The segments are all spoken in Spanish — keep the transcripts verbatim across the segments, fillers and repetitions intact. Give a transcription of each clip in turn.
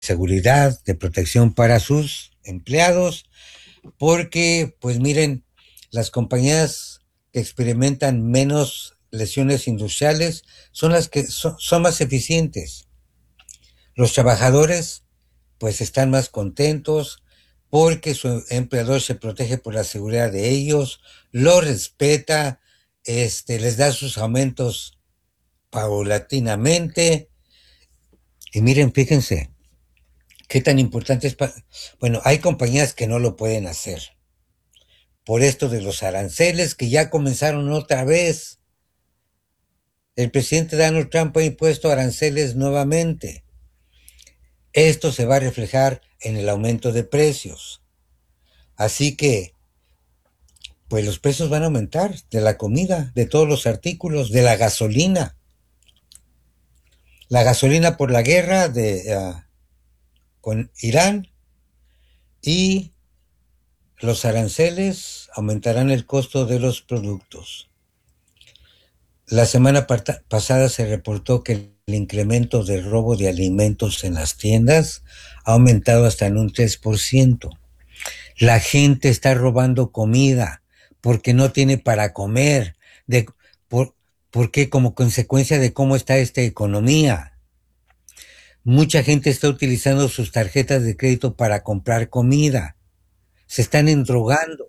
seguridad, de protección para sus empleados, porque, pues miren, las compañías que experimentan menos lesiones industriales son las que son, son más eficientes. Los trabajadores, pues están más contentos porque su empleador se protege por la seguridad de ellos, lo respeta, este, les da sus aumentos paulatinamente. Y miren, fíjense, qué tan importante es. Pa bueno, hay compañías que no lo pueden hacer por esto de los aranceles que ya comenzaron otra vez. El presidente Donald Trump ha impuesto aranceles nuevamente. Esto se va a reflejar en el aumento de precios. Así que, pues los precios van a aumentar de la comida, de todos los artículos, de la gasolina. La gasolina por la guerra de, uh, con Irán, y los aranceles aumentarán el costo de los productos. La semana pasada se reportó que el incremento del robo de alimentos en las tiendas ha aumentado hasta en un tres por ciento. La gente está robando comida porque no tiene para comer, de, por, porque como consecuencia de cómo está esta economía. Mucha gente está utilizando sus tarjetas de crédito para comprar comida. Se están endrogando.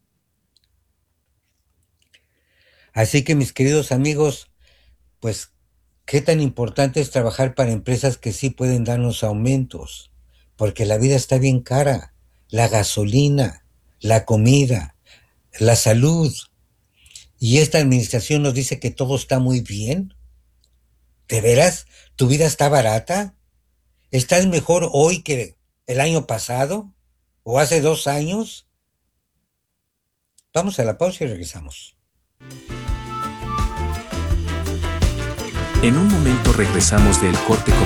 Así que, mis queridos amigos, pues, qué tan importante es trabajar para empresas que sí pueden darnos aumentos, porque la vida está bien cara, la gasolina, la comida, la salud, y esta administración nos dice que todo está muy bien. ¿De veras? ¿Tu vida está barata? ¿Estás mejor hoy que el año pasado? ¿O hace dos años? Vamos a la pausa y regresamos. En un momento regresamos del corte comercial.